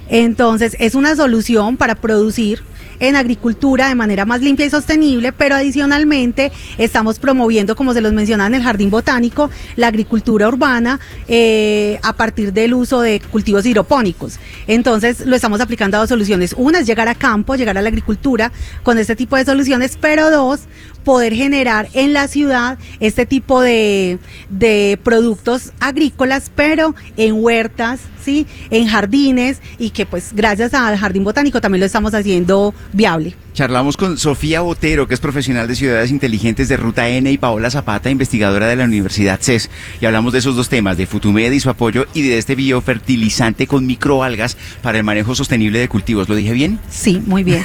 Entonces es una solución para producir en agricultura de manera más limpia y sostenible, pero adicionalmente estamos promoviendo, como se los mencionaba en el Jardín Botánico, la agricultura urbana a partir del uso de cultivos hidropónicos. Entonces lo estamos aplicando a dos soluciones. Una es llegar a campo, llegar a la agricultura con este tipo de soluciones, pero dos, poder generar en la ciudad este tipo de productos agrícolas, pero en huertas, ¿sí? En jardines, y que pues gracias al Jardín Botánico también lo estamos haciendo viable. Charlamos con Sofía Botero, que es profesional de ciudades inteligentes de Ruta N, y Paola Zapata, investigadora de la Universidad CES. Y hablamos de esos dos temas, de Futumed y su apoyo, y de este biofertilizante con microalgas para el manejo sostenible de cultivos. ¿Lo dije bien? Sí, muy bien.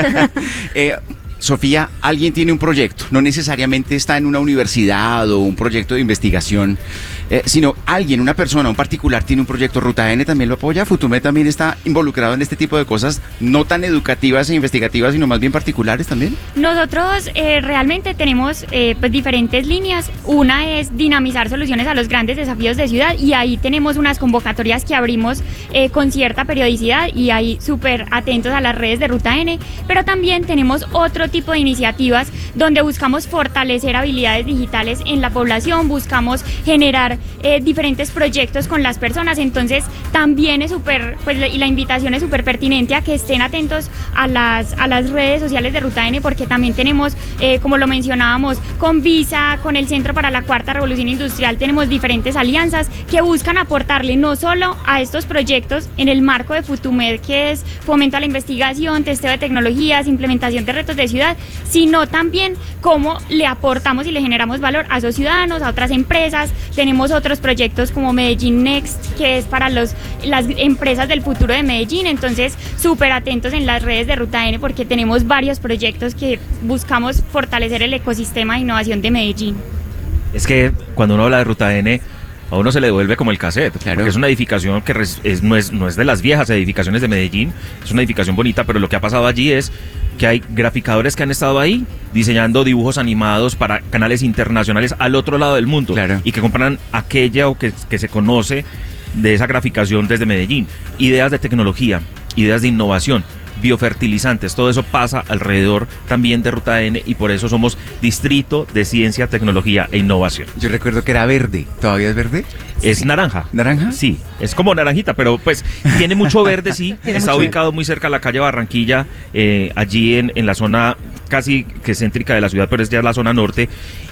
Sofía, alguien tiene un proyecto, no necesariamente está en una universidad o un proyecto de investigación, sino alguien, una persona, un particular tiene un proyecto. ¿Ruta N también lo apoya? ¿Futumed también está involucrado en este tipo de cosas no tan educativas e investigativas, sino más bien particulares también? Nosotros realmente tenemos pues diferentes líneas. Una es dinamizar soluciones a los grandes desafíos de ciudad, y ahí tenemos unas convocatorias que abrimos con cierta periodicidad, y ahí súper atentos a las redes de Ruta N, pero también tenemos otro tipo de iniciativas donde buscamos fortalecer habilidades digitales en la población, buscamos generar diferentes proyectos con las personas. Entonces también es súper, pues, y la invitación es súper pertinente a que estén atentos a las redes sociales de Ruta N, porque también tenemos, como lo mencionábamos, con Visa, con el Centro para la Cuarta Revolución Industrial, tenemos diferentes alianzas que buscan aportarle no solo a estos proyectos en el marco de Futumed, que es fomento a la investigación, testeo de tecnologías, implementación de retos de ciudad, sino también cómo le aportamos y le generamos valor a esos ciudadanos, a otras empresas. Tenemos otros proyectos como Medellín Next, que es para las empresas del futuro de Medellín. Entonces, súper atentos en las redes de Ruta N, porque tenemos varios proyectos que buscamos fortalecer el ecosistema de innovación de Medellín. Es que cuando uno habla de Ruta N, a uno se le devuelve como el cassette, claro, porque es una edificación que no es de las viejas edificaciones de Medellín, es una edificación bonita, pero lo que ha pasado allí es que hay graficadores que han estado ahí diseñando dibujos animados para canales internacionales al otro lado del mundo, claro, y que compran aquella o que se conoce de esa graficación desde Medellín. Ideas de tecnología, ideas de innovación, biofertilizantes, todo eso pasa alrededor también de Ruta N, y por eso somos Distrito de Ciencia, Tecnología e Innovación. Yo recuerdo que era verde. ¿Todavía es verde? Es naranja. ¿Naranja? Sí, es como naranjita, pero pues tiene mucho verde, sí. Está ubicado muy cerca a la calle Barranquilla, allí en la zona casi que céntrica de la ciudad, pero es ya la zona norte.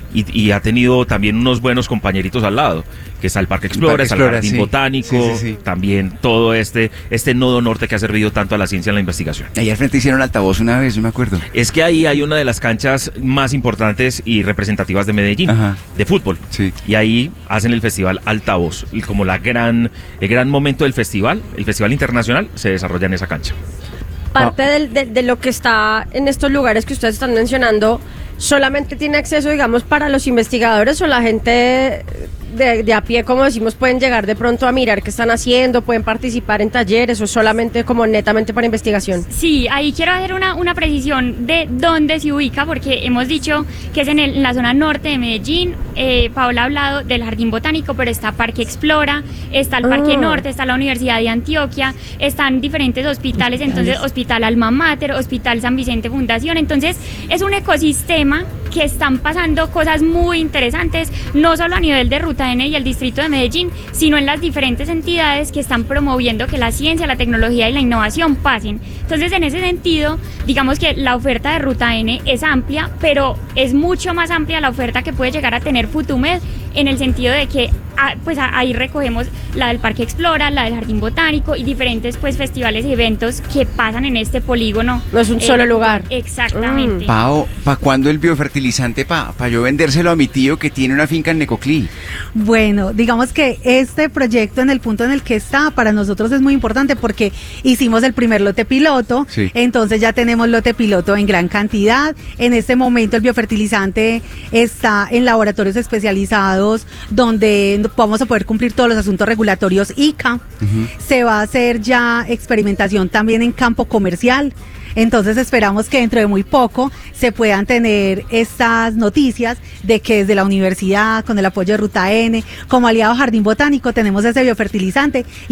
Y ha tenido también unos buenos compañeritos al lado, que está el Parque Explora, está el Jardín Botánico, sí. También todo este nodo norte que ha servido tanto a la ciencia y a la investigación. Ahí al frente hicieron altavoz una vez, yo me acuerdo. Es que ahí hay una de las canchas más importantes y representativas de Medellín, de fútbol. Sí. Y ahí hacen el festival Altavoz, y como el gran momento del festival, el festival internacional, se desarrolla en esa cancha. Parte de lo que está en estos lugares que ustedes están mencionando, ¿solamente tiene acceso, digamos, para los investigadores, o la gente de a pie, como decimos, pueden llegar de pronto a mirar qué están haciendo, pueden participar en talleres, o solamente como netamente para investigación? Sí, ahí quiero hacer una precisión de dónde se ubica, porque hemos dicho que es en la zona norte de Medellín. Paola ha hablado del Jardín Botánico, pero está Parque Explora, está el Parque Norte, está la Universidad de Antioquia, están diferentes hospitales, entonces Hospital Alma Mater, Hospital San Vicente Fundación. Entonces es un ecosistema que están pasando cosas muy interesantes, no solo a nivel de Ruta N y el Distrito de Medellín, sino en las diferentes entidades que están promoviendo que la ciencia, la tecnología y la innovación pasen. Entonces, en ese sentido, digamos que la oferta de Ruta N es amplia, pero es mucho más amplia la oferta que puede llegar a tener Futumed, en el sentido de que pues ahí recogemos la del Parque Explora, la del Jardín Botánico y diferentes pues festivales y eventos que pasan en este polígono. No es un solo lugar. Exactamente. Pao, ¿para cuándo el biofertilizante para yo vendérselo a mi tío que tiene una finca en Necoclí? Bueno, digamos que este proyecto, en el punto en el que está, para nosotros es muy importante porque hicimos el primer lote piloto, sí. Entonces ya tenemos lote piloto en gran cantidad. En este momento el biofertilizante está en laboratorios especializados donde vamos a poder cumplir todos los asuntos regulatorios ICA. Se va a hacer ya experimentación también en campo comercial. Entonces esperamos que dentro de muy poco se puedan tener estas noticias de que desde la universidad, con el apoyo de Ruta N, como aliado Jardín Botánico, tenemos ese biofertilizante.